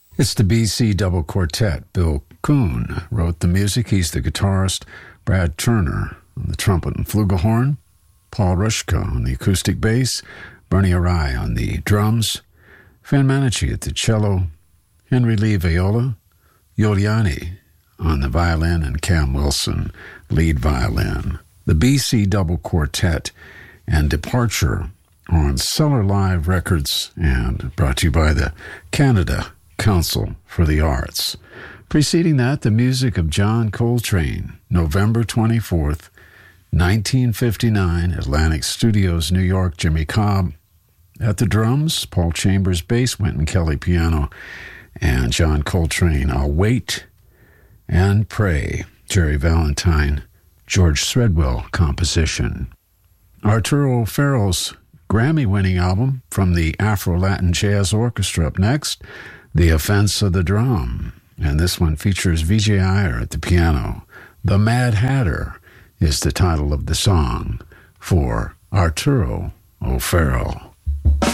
It's the BC Double Quartet. Bill Kuhn wrote the music. He's the guitarist. Brad Turner on the trumpet and flugelhorn. Paul Rushka on the acoustic bass. Bernie Arai on the drums. Fan Manici at the cello. Henry Lee viola. Giuliani on the violin, and Cam Wilson lead violin. The BC Double Quartet and Departure on Cellar Live Records and brought to you by the Canada Council for the Arts. Preceding that, the music of John Coltrane, November 24th, 1959, Atlantic Studios, New York. Jimmy Cobb at the drums, Paul Chambers bass, Wynton Kelly piano, and John Coltrane, I'll Wait and Pray. Jerry Valentine, George Threadwell composition. Arturo O'Farrell's Grammy-winning album from the Afro-Latin Jazz Orchestra up next, The Offense of the Drum. And this one features Vijay Iyer at the piano. The Mad Hatter is the title of the song for Arturo O'Farrell.